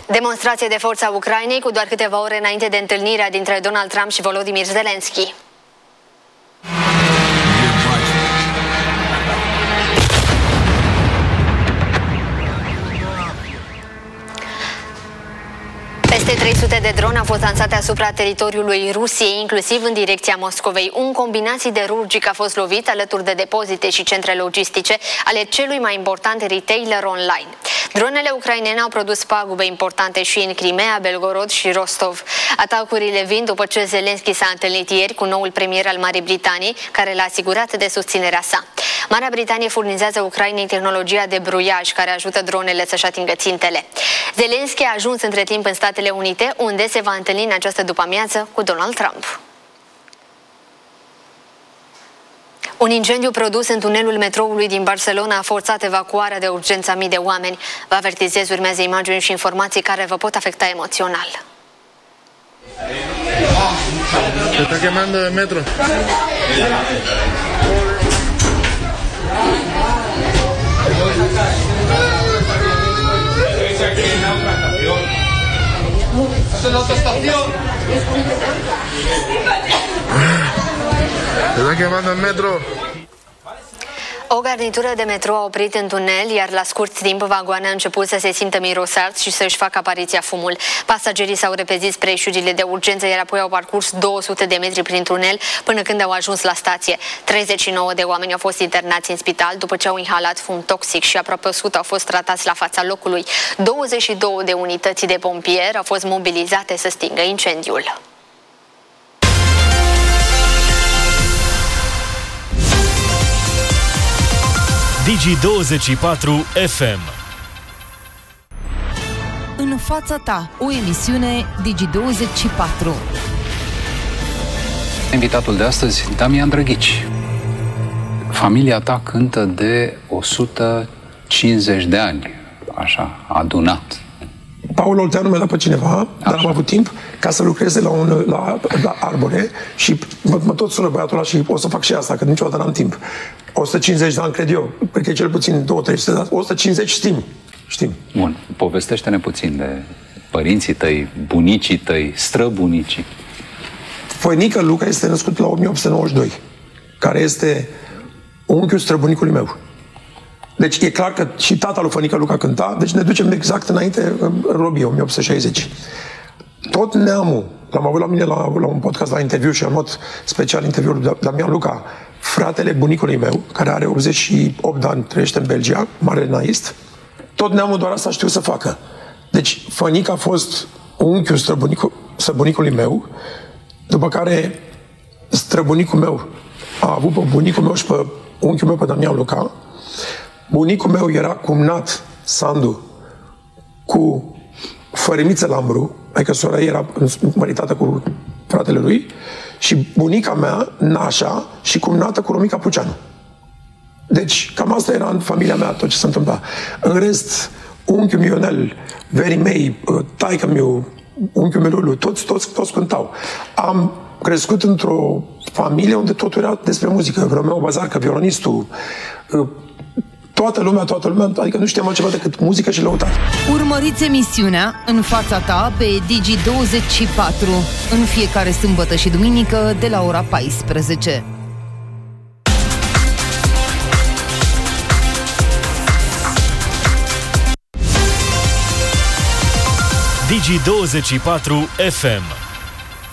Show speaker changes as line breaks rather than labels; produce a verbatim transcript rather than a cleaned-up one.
Demonstrație de forță a Ucrainei cu doar câteva ore înainte de întâlnirea dintre Donald Trump și Volodymyr Zelensky. Peste trei sute de drone au fost lansate asupra teritoriului Rusiei, inclusiv în direcția Moscovei. Un combinat siderurgic a fost lovit alături de depozite și centre logistice ale celui mai important retailer online. Dronele ucrainene au produs pagube importante și în Crimea, Belgorod și Rostov. Atacurile vin după ce Zelensky s-a întâlnit ieri cu noul premier al Marii Britanii, care l-a asigurat de susținerea sa. Marea Britanie furnizează Ucrainei tehnologia de bruiaj care ajută dronele să-și atingă țintele. Zelensky a ajuns între timp în Statele Unite, unde se va întâlni în această după-amiază cu Donald Trump. Un incendiu produs în tunelul metroului din Barcelona a forțat evacuarea de urgență a mii de oameni. Vă avertizez, urmează imagini și informații care vă pot afecta emoțional.
Se está quemando el metro. Se está quemando el metro.
O garnitură de metrou a oprit în tunel, iar la scurt timp vagoane a început să se simtă mirosarți și să-și facă apariția fumul. Pasagerii s-au repezit spre ieșurile de urgență, iar apoi au parcurs două sute de metri prin tunel până când au ajuns la stație. treizeci și nouă de oameni au fost internați în spital după ce au inhalat fum toxic și aproape o sută au fost tratați la fața locului. douăzeci și două de unități de pompieri au fost mobilizate să stingă incendiul.
Digi douăzeci și patru F M.
În fața ta, o emisiune Digi douăzeci și patru.
Invitatul de astăzi, Damian Drăghici. Familia ta cântă de o sută cincizeci de ani, așa, adunat.
Paul Olteanu mi-a dat pe cineva, așa, dar am avut timp ca să lucreze la, un, la, la Arbore și mă, mă tot sună băiatul ăla și o să fac și asta, că niciodată n-am timp. o sută cincizeci de ani, cred eu, cred că e cel puțin două trei sute de ani. o sută cincizeci știm, știm.
Bun, povestește-ne puțin de părinții tăi, bunicii tăi, străbunicii.
Foinică Luca este născut la o mie opt sute nouăzeci și doi, care este unchiul străbunicului meu. Deci e clar că și tata lui Fănică Luca cânta, deci ne ducem exact înainte, în Robie, o mie opt sute șaizeci. Tot neamul, l-am avut la mine la, la un podcast, la interviu și am luat special interviul de Damian Luca, fratele bunicului meu, care are optzeci și opt de ani, trăiește în Belgia, mare naist, tot neamul doar asta știu să facă. Deci Fănică a fost unchiul străbunicul, străbunicului meu, după care străbunicul meu a avut pe bunicul meu și pe unchiul meu, pe Damian Luca. Bunicul meu era cumnat, Sandu, cu Fărimiță Lambru, adică sora ei era măritată cu fratele lui, și bunica mea, Nașa, și cumnată cu Romica Puceanu. Deci, cam asta era în familia mea, tot ce se întâmpla. În rest, unchiul meu Ionel, verii mei, taică-miu, unchiul meu Lulu, toți, toți, toți cântau. Am crescut într-o familie unde totul era despre muzică. Romeo Bazarcă, violonistul, toată lumea, toată lumea, adică nu știam altceva decât muzică și lăutare.
Urmăriți emisiunea În fața ta pe Digi douăzeci și patru în fiecare sâmbătă și duminică de la ora paisprezece.
Digi douăzeci și patru F M.